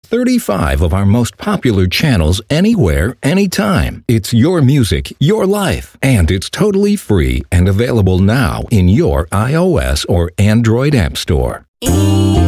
35 of our most popular channels anywhere, anytime. It's your music, your life, and it's totally free and available now in your iOS or Android App Store.